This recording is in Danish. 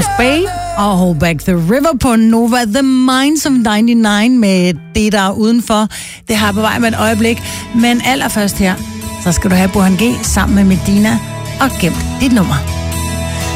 Bay og Back the River på Nova. The Minds of 99 med det, der er udenfor. Det har på vej med et øjeblik. Men allerførst her, så skal du have Burhan G sammen med Medina og gemt dit nummer.